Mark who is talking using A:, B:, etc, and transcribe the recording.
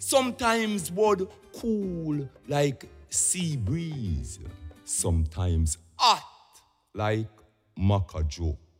A: Sometimes would cool like sea breeze. Sometimes hot like maca joke.